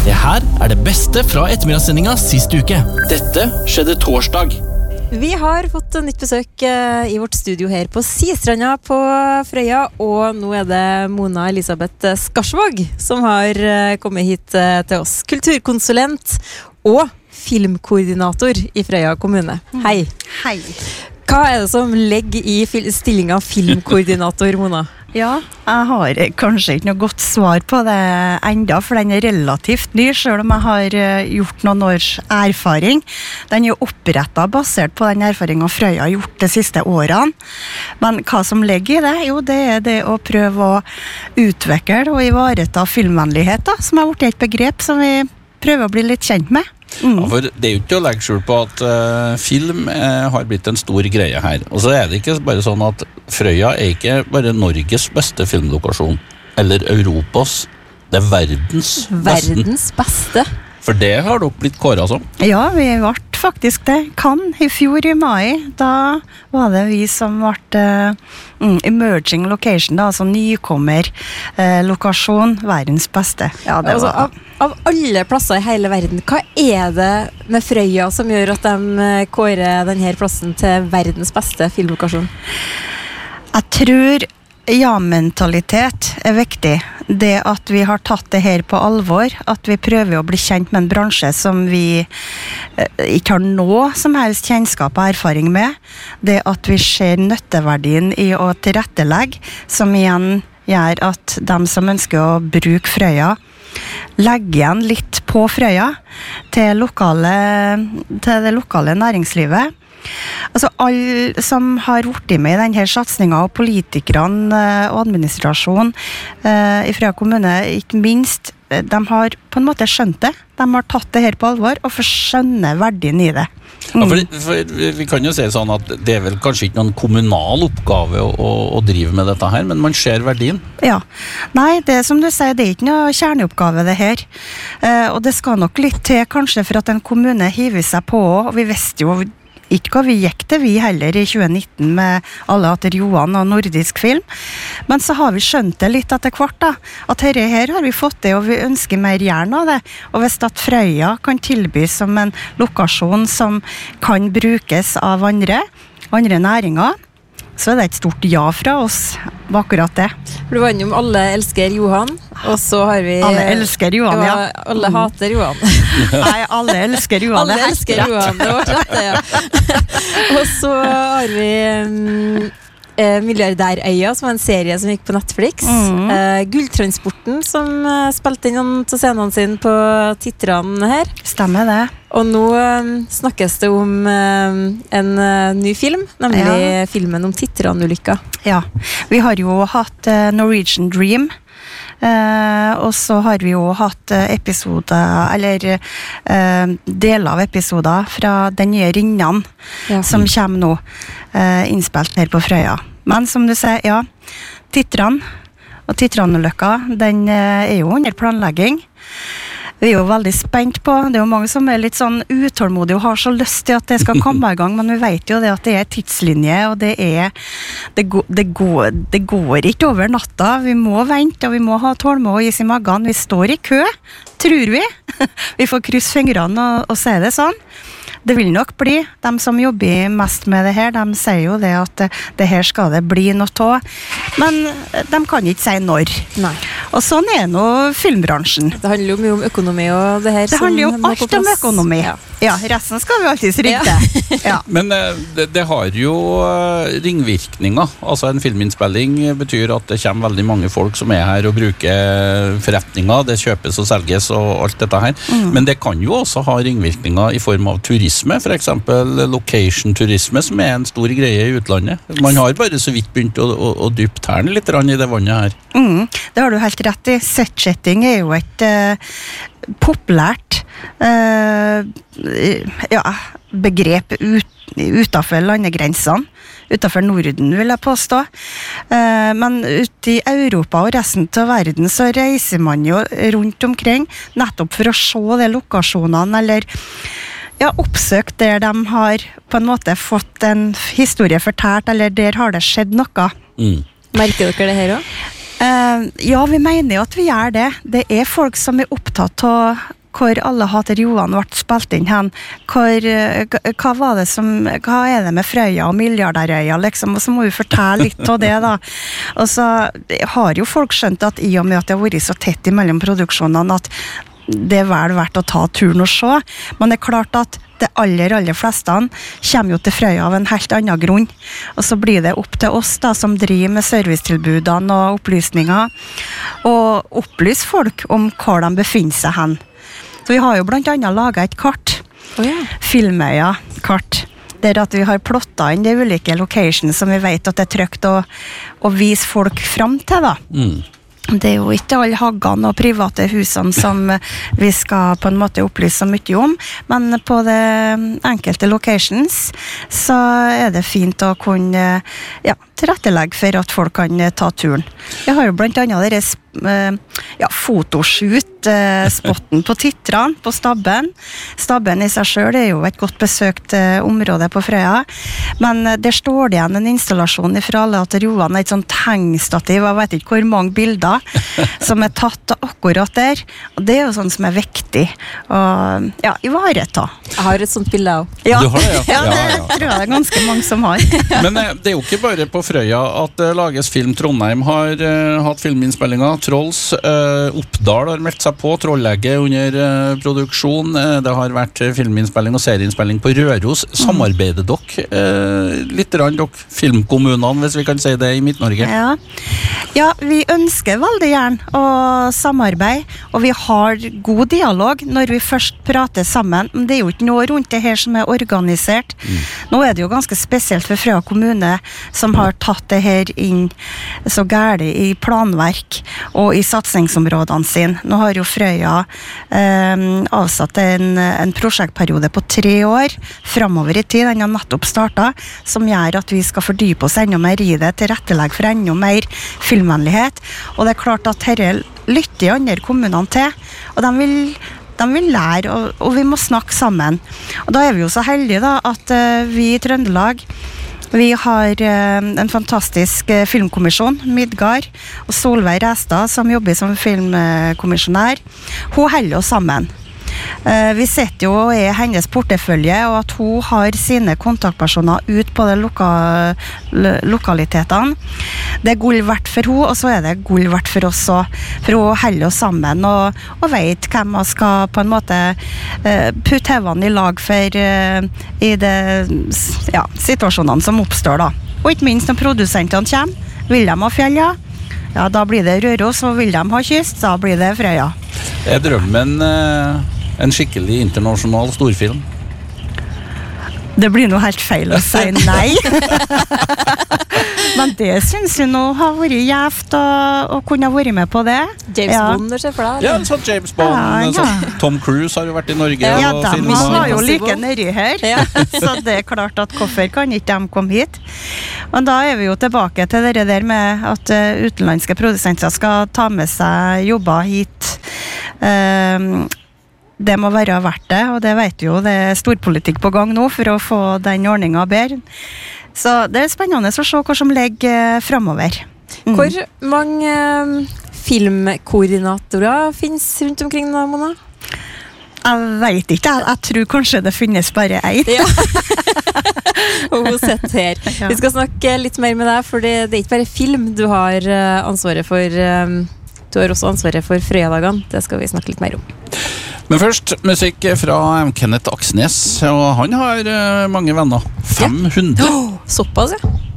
Det her det beste fra ettermiddagssendinga sist uke. Dette skjedde torsdag. Vi har fått nytt besøk i vårt studio her på Sistranda på Frøya, og nå det Mona Elisabeth Skarsvåg som har kommet hit til oss. Kulturkonsulent og filmkoordinator i Frøya kommune. Hei. Hei. Hva det som legger i stillinga filmkoordinator, Mona? Ja, jeg har kanskje ikke noe godt svar på det enda, for den relativt ny, selv om jeg har gjort noen års erfaring. Den opprettet basert på den erfaringen Frøya har gjort de siste årene. Men hva som ligger i det? Jo, det det å prøve å utvikle og ivareta filmvennlighet, da, som har blitt et begrep som vi prøver å bli litt kjent med. Ja, for det jo ikke å legge skjul på at film har blitt en stor greie her. Og så det ikke bare sånn at Frøya ikke bare Norges beste filmlokasjon, eller Europas, det verdens beste. Verdens beste? For det har dere blitt kåret som. Ja, vi ble faktisk det. Cannes i fjor i mai, da var det vi som ble emerging location, da, altså nykommer lokasjon, verdens beste. Ja, det altså, var... Av alle plasser i hele verden, hva det med Frøya som gjør at de kårer denne plassen til verdens beste filmlokasjon? Jeg tror ja-mentalitet viktig. Det at vi har tatt det her på alvor, at vi prøver å bli kjent med en bransje som vi ikke har noe som helst kjennskap og erfaring med. Det at vi ser nytteverdien i å tilrettelegge, som igjen gjør at de som ønsker å bruke Frøya, legger igjen litt på Frøya til det lokale næringslivet. Altså alle som har vært med i denne satsningen, og politikerne og administrasjonen i Frøya kommune, ikke minst, de har på en måte skjønt det. De har tatt det her på alvor og skjønner verdien i det. Ja, for vi kan jo si sånn at det vel kanskje ikke noen kommunal oppgave å drive med dette her, men man ser verdien. Ja. Nei, det som du sier, det ikke noe kjerneoppgave det her. Og det skal nok litt til kanskje for at en kommune hiver seg på, og vi visste jo ikke hva vi gikk til, vi heller i 2019 med Alle hater Johan og nordisk film. Men så har vi skjønt det litt etter hvert da, at her har vi fått det, og vi ønsker mer gjerne av det. Og hvis at Frøya kan tilbys som en lokasjon som kan brukes av andre næringer, så det et stort ja fra oss på akkurat det. Du var innom Alle elsker Johan, og så har vi... Alle elsker Johan, ja. Alle hater Johan. Nei, alle elsker Johan. Alle elsker Johan, det var rett det, ja. Og så har vi Milliardærøya, som var en serie som gikk på Netflix. Gulltransporten, som spilte inn noen til scenene sine på titrene her. Stemmer det. Og nå snakkes det om en ny film, nemlig filmen om Titran-ulykka. Ja, vi har jo hatt Norwegian Dream, og så har vi jo hatt episoder, eller deler av episoder fra den nye Rinnan, som kommer nå, innspilt her på Frøya. Men som du sier, ja, Titran og Titran-ulykka, den jo under planlegging. Vi jo veldig spent på, det jo mange som litt sånn utålmodige og har så lyst til at det skal komme i gang, men vi vet jo det at det tidslinje, og det går ikke over natta. Vi må vente, og vi må ha tålmod og is i magen. Vi står i kø, tror vi. Vi får krysse fingrene og se det sånn. Det vil nok bli, de som jobber mest med det her, de sier jo det at det her skal det bli noe av, men de kan ikke si når. Nei. Og sånn nå filmbransjen. Det handler jo mye om økonomi og det her. Det handler jo alt om økonomi. Ja, resten skal vi alltid rydde. Ja. Men det har jo ringvirkninger. Altså en filminnspilling betyr at det kommer veldig mange folk som her og bruker forretninger, det kjøpes og selges og alt dette her. Men det kan jo også ha ringvirkninger i form av turisme, for eksempel location-turisme, som en stor greie i utlandet. Man har bare så vidt begynt å dyppe tærne litt i det vannet her. Det har du helt rett i. Setsetting jo et populært begrep utenfor landegrensene, utenfor Norden vil jeg påstå, men ute i Europa og resten av verden så reiser man jo rundt omkring nettopp for å se de lokasjonene, eller oppsøkt der de har på en måte fått en historie fortalt, eller der har det skjedd noe. Merker dere det her også? Ja, vi mener jo at vi gjør det. Det er folk som er opptatt av hvor alle hater Johan ble spilt inn hen. Hva er det med Frøya og Milliardærøya, liksom, og så må vi fortelle litt av det da. Og så har jo folk skjønt at i og med at det har vært så tett imellom produksjonene, at det er vel verdt å ta turen og se. Men det er klart at det aller fleste kommer jo til Frøya av en helt annen grunn. Og så blir det opp til oss da, som driver med servicetilbudene og opplysninger, og opplyse folk om hvor de befinner seg hen. Så vi har jo blant annet laget et kart, Filmøya-kart, der at vi har plottet inn de ulike locations som vi vet at det er trygt å vise folk frem til da. Det er jo ikke alle haggene og private husene som vi skal på en måte opplyse så mye om, men på det enkelte locations så er det fint å kunne tilrettelegge for at folk kan ta turen. Jeg har jo blant annet deres fotoshoot-spotten på Titran, på Stabben. Stabben i seg selv er jo et godt besøkt område på Frøya, men der står det igjen en installasjon fra alle at Johan er et sånt hengstativ, jeg vet ikke hvor mange bilder som er tatt akkurat der, og det er jo sånn som er viktig å ivareta. Jeg har et sånt bilde også. Ja. Du har det, ja? Det tror jeg det er ganske mange som har. Men det er jo ikke bare på Frøya at det lages film. Trondheim har hatt filminnspillinger. Trolls, Oppdal har meldt seg på, Trolllegget under produksjon. Det har vært filminnspilling og serieinnspilling på Røros. Samarbeider dere litt dere filmkommunene, hvis vi kan si det, i Midt-Norge? Ja, vi ønsker veldig gjerne å samarbeide, og vi har god dialog når vi først prater sammen, men det er jo ikke noe rundt det her som er organisert. Nå er det jo ganske spesielt for Frøya kommune, som har tatt det her inn så gærlig i planverk og i satsingsområdene sine. Nå har jo Frøya avsatt en prosjektperiode på 3 år fremover i tid, den har nettopp startet, som gjør at vi skal fordype oss enda mer i det, tilrettelegge for enda mer filmvennlighet, og det er klart at dette lytter andre kommunene til, og de vil lære, og vi må snakke sammen. Og da er vi jo så heldige da, at vi i Trøndelag, vi har en fantastisk filmkommisjon, Midgard, og Solveig Restad, som jobber som filmkommisjonær. Hun holder oss sammen. Vi setter jo i hennes portefølje, og at hun har sine kontaktpersoner ut på de lokalitetene. Det er gull verdt for hun, og så er det gull verdt for oss også, for hun holder oss sammen og vet hvem man skal på en måte putte hevene i lag for i de situasjonene som oppstår da. Og ikke minst når produsentene kommer, vil de ha fjell, ja, da blir det Røros, og vil de ha kyst, da blir det Frøya. Er drømmen en skikkelig internasjonal storfilm? Det blir noe helt feil å si nei. Men det synes jeg nå har vært gjevt å kunne vært med på det. James Bond, ser for deg? Ja, sånn James Bond. Tom Cruise har jo vært i Norge og filmet. Han var jo like nedi her. Så det er klart at hvorfor kan ikke de komme hit? Men da er vi jo tilbake til det der med at utenlandske produsenter skal ta med seg jobber hit. Det må være verdt det, og det vet vi jo, det er storpolitikk på gang nå for å få den ordningen bedre. Så det er spennende å se hva som ligger fremover. Hvor mange filmkoordinatorer finnes rundt omkring da, Mona? Jeg vet ikke, jeg tror kanskje det finnes bare en. Ja. Og hun sitter her. Vi skal snakke litt mer med deg, for det er ikke bare film du har ansvaret for. Du har også ansvaret for Frøyadagene. Det skal vi snakke litt mer om. Men først, musikk fra Kenneth Aksnes, og han har mange venner. 500. Såpass, ja.